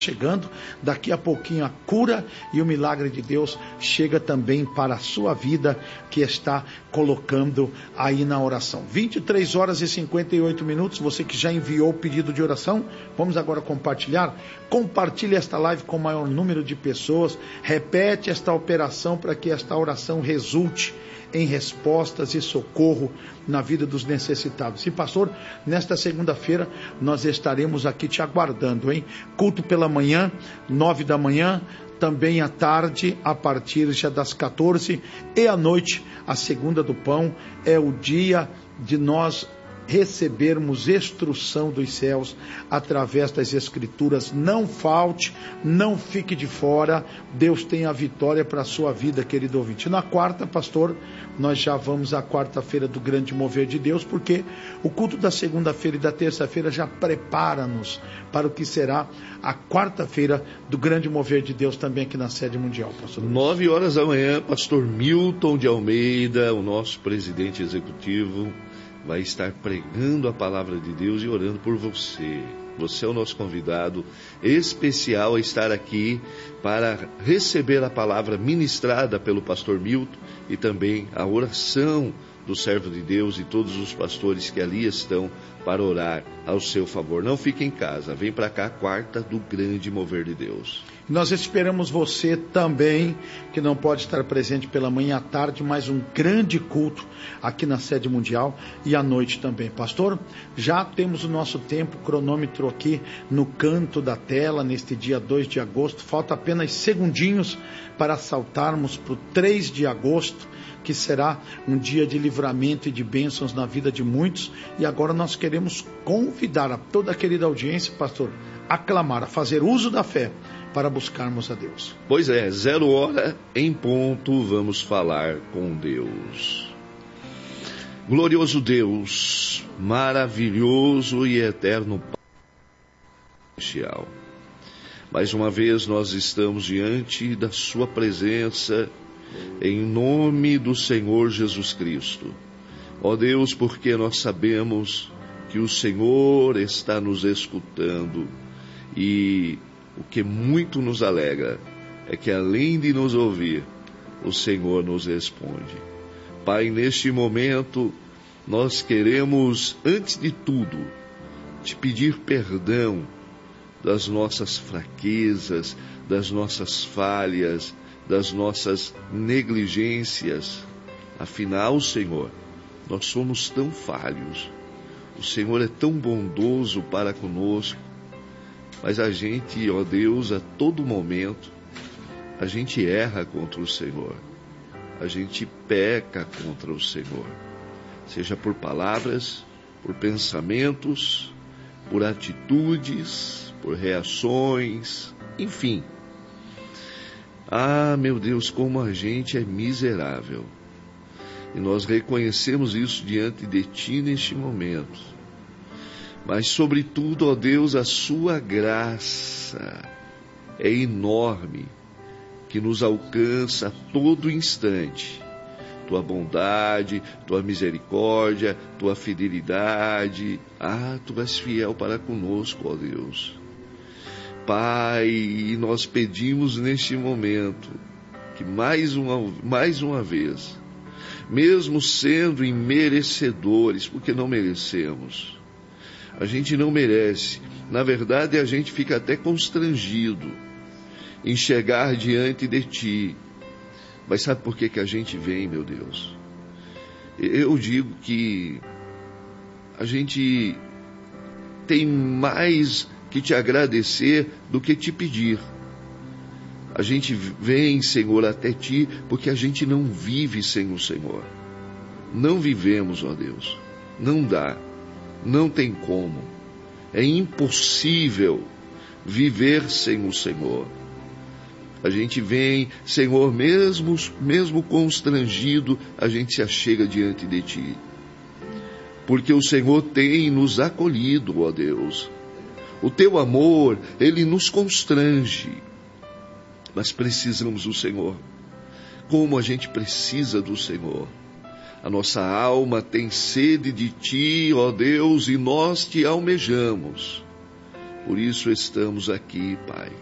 chegando, daqui a pouquinho a cura e o milagre de Deus chega também para a sua vida, que está colocando aí na oração. 23 horas e 58 minutos, você que já enviou o pedido de oração, vamos agora compartilhar. Compartilhe esta live com o maior número de pessoas, repete esta operação para que esta oração resulte em respostas e socorro na vida dos necessitados. E pastor, nesta segunda-feira nós estaremos aqui te aguardando, hein? Culto pela manhã, 9 da manhã, também à tarde, a partir já das 14, e à noite, a segunda do pão, é o dia de nós recebermos instrução dos céus através das escrituras. Não falte, não fique de fora, Deus tem a vitória para a sua vida, querido ouvinte. Na quarta, pastor, nós já vamos à quarta-feira do grande mover de Deus, porque o culto da segunda-feira e da terça-feira já prepara-nos para o que será a quarta-feira do grande mover de Deus também aqui na sede mundial, pastor. 9 horas da manhã, pastor Milton de Almeida, o nosso presidente executivo, vai estar pregando a palavra de Deus e orando por você. Você é o nosso convidado especial a estar aqui para receber a palavra ministrada pelo pastor Milton e também a oração do servo de Deus e todos os pastores que ali estão para orar ao seu favor. Não fique em casa, vem para cá, quarta do grande mover de Deus. Nós esperamos você também, que não pode estar presente pela manhã à tarde, mas um grande culto aqui na sede mundial e à noite também. Pastor, já temos o nosso tempo, cronômetro aqui no canto da tela, neste dia 2 de agosto. Falta apenas segundinhos para saltarmos para o 3 de agosto, que será um dia de livramento e de bênçãos na vida de muitos. E agora nós queremos convidar a toda a querida audiência, pastor, a clamar, a fazer uso da fé, para buscarmos a Deus. Pois é, 0 hora em ponto, vamos falar com Deus. Glorioso Deus, maravilhoso e eterno Pai celestial. Mais uma vez nós estamos diante da sua presença, em nome do Senhor Jesus Cristo. Ó Deus, porque nós sabemos que o Senhor está nos escutando, e o que muito nos alegra é que, além de nos ouvir, o Senhor nos responde. Pai, neste momento, nós queremos, antes de tudo, te pedir perdão das nossas fraquezas, das nossas falhas, das nossas negligências. Afinal, Senhor, nós somos tão falhos. O Senhor é tão bondoso para conosco. Mas a gente, ó Deus, a todo momento, a gente erra contra o Senhor. A gente peca contra o Senhor. Seja por palavras, por pensamentos, por atitudes, por reações, enfim. Ah, meu Deus, como a gente é miserável. E nós reconhecemos isso diante de Ti neste momento. Mas, sobretudo, ó Deus, a sua graça é enorme, que nos alcança a todo instante. Tua bondade, tua misericórdia, tua fidelidade. Ah, tu és fiel para conosco, ó Deus. Pai, nós pedimos neste momento que mais uma vez, mesmo sendo imerecedores, porque não merecemos, a gente não merece. Na verdade, a gente fica até constrangido em chegar diante de Ti. Mas sabe por que a gente vem, meu Deus? Eu digo que a gente tem mais que te agradecer do que te pedir. A gente vem, Senhor, até Ti porque a gente não vive sem o Senhor. Não vivemos, ó Deus. Não dá. Não tem como. É impossível viver sem o Senhor. A gente vem, Senhor, mesmo constrangido, a gente se achega diante de Ti. Porque o Senhor tem nos acolhido, ó Deus. O Teu amor, Ele nos constrange. Mas precisamos do Senhor. Como a gente precisa do Senhor. A nossa alma tem sede de Ti, ó Deus, e nós Te almejamos. Por isso estamos aqui, Pai,